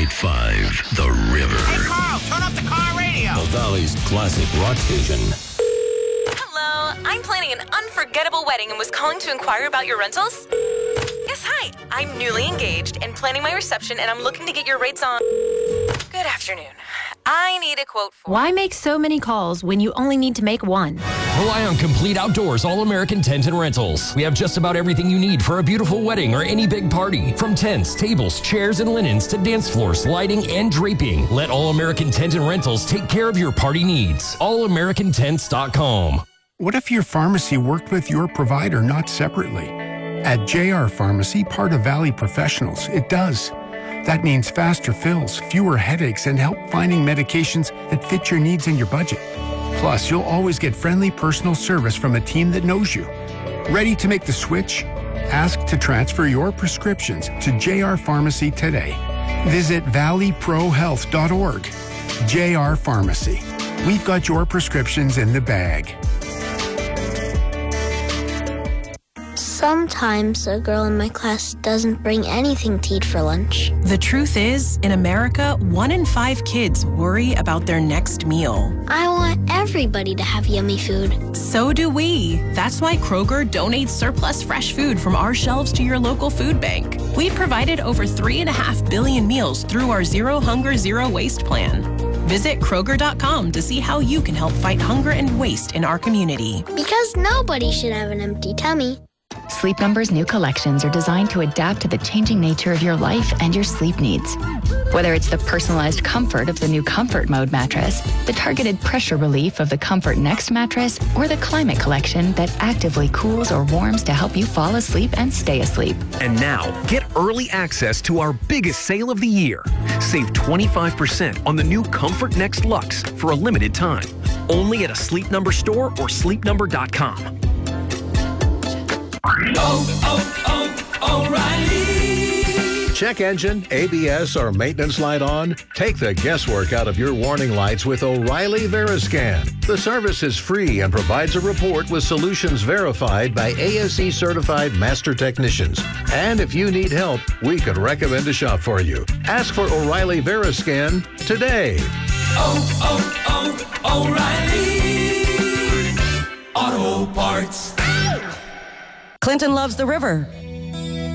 98.5 The River. Hey, Carl, turn up the car radio. The Valley's classic rock station. Hello, I'm planning an unforgettable wedding and was calling to inquire about your rentals. Yes, hi. I'm newly engaged and planning my reception, and I'm looking to get your rates on... Good afternoon. I need a quote for... Why make so many calls when you only need to make one? Rely on Complete Outdoors All-American Tent and Rentals. We have just about everything you need for a beautiful wedding or any big party. From tents, tables, chairs, and linens to dance floors, lighting, and draping. Let All-American Tent and Rentals take care of your party needs. AllAmericanTents.com. What if your pharmacy worked with your provider, not separately? At JR Pharmacy, part of Valley Professionals, it does. That means faster fills, fewer headaches, and help finding medications that fit your needs and your budget. Plus, you'll always get friendly personal service from a team that knows you. Ready to make the switch? Ask to transfer your prescriptions to JR Pharmacy today. Visit valleyprohealth.org. JR Pharmacy. We've got your prescriptions in the bag. Sometimes a girl in my class doesn't bring anything to eat for lunch. The truth is, in America, 1 in 5 kids worry about their next meal. I want everybody to have yummy food. So do we. That's why Kroger donates surplus fresh food from our shelves to your local food bank. We've provided over 3.5 billion meals through our Zero Hunger, Zero Waste plan. Visit Kroger.com to see how you can help fight hunger and waste in our community. Because nobody should have an empty tummy. Sleep Number's new collections are designed to adapt to the changing nature of your life and your sleep needs. Whether it's the personalized comfort of the new Comfort Mode mattress, the targeted pressure relief of the Comfort Next mattress, or the Climate Collection that actively cools or warms to help you fall asleep and stay asleep. And now, get early access to our biggest sale of the year. Save 25% on the new Comfort Next Luxe for a limited time. Only at a Sleep Number store or sleepnumber.com. O'Reilly. Check engine, ABS, or maintenance light on? Take the guesswork out of your warning lights with O'Reilly Veriscan. The service is free and provides a report with solutions verified by ASE certified master technicians. And if you need help, we could recommend a shop for you. Ask for O'Reilly Veriscan today. O'Reilly Auto Parts. Clinton loves the river.